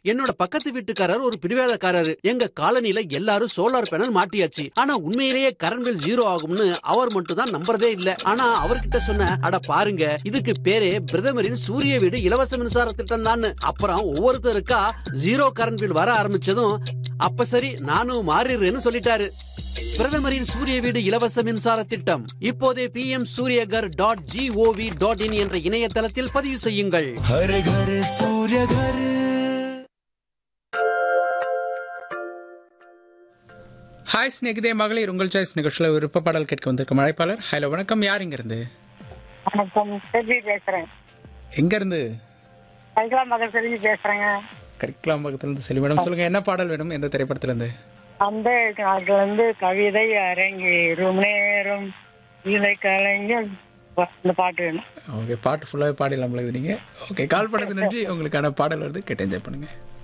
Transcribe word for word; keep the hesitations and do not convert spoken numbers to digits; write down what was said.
என்னோட பக்கத்து வீட்டுக்காரர் ஒரு பிடிவாதக்காரரு. எங்க காலனில எல்லாரும் சோலார் பேனல் மாட்டியாச்சு. ஆனா உண்மையிலேயே கரண்ட் பில் ஜீரோ ஆகும்னு அவர் மட்டும் தான் நம்புறதே இல்ல. ஆனா அவர்கிட்ட சொன்ன, அட பாருங்க, இதுக்கு பேரே பிரதமரின் சூரிய வீடு இலவச மின்சார திட்டம் தான். அப்புறம் ஒவ்வொருத்தருக்கா ஜீரோ கரண்ட் பில் வர ஆரம்பிச்சதும், அப்ப சரி நானும் மாறிடுறேன்னு சொல்லிட்டாரு. பிரதமரின் சூரிய வீடு இலவச மின்சார திட்டம் இப்போதே B M Surya Ghar dot gov dot in என்ற இணையதளத்தில் பதிவு செய்யுங்கள். हर घर सूर्य घर. ஹாய் ஸ்நேகிதே மகளிர் உங்கள் சாய்ஸ் நிகழ்ச்சியில் விருப்ப பாடல் கேட்க வந்திருக்கும் அழைப்பாளர். ஹலோ வணக்கம், யார் இங்க இருந்து? வணக்கம், செல்வி பேசுறேன். எங்க இருந்து? கரிக்கலாம் பக்கம் செல்வி பேசுறேங்க. கரிக்கலாம் பக்கத்துல இருந்து செல்வி மேடம், சொல்லுங்க என்ன பாடல் வேணும், எந்த திரைப்படத்துல இருந்து? அந்த அதுல இருந்து கவிதை அரங்கேறும் நேரம் இதை கலைஞர் இந்த பாட்டு வேணும். ஓகே, பாட்டு ஃபுல்லாகவே பாடிடலாம் நீங்க. ஓகே, கால் பண்ணது நன்றி. உங்களுக்கான பாடல் வருது, கேட்டு என்ஜாய் பண்ணுங்க.